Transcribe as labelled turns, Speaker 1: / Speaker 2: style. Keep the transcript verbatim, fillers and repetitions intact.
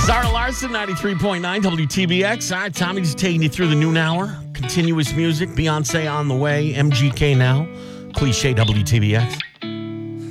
Speaker 1: Zara Larson, ninety-three point nine W T B X. All right, Tommy just taking you through the noon hour. Continuous music. Beyonce on the way. M G K now. Cliche W T B X.